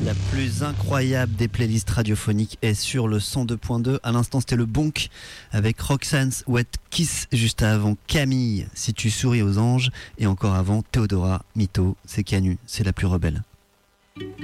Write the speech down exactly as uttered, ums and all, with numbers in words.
La plus incroyable des playlists radiophoniques est sur le cent deux point deux. À l'instant, c'était le Bonk avec Roxanne's Wet Kiss. Juste avant, Camille, Si tu souris aux anges. Et encore avant, Théodora, Mytho, c'est Canu, c'est la plus rebelle.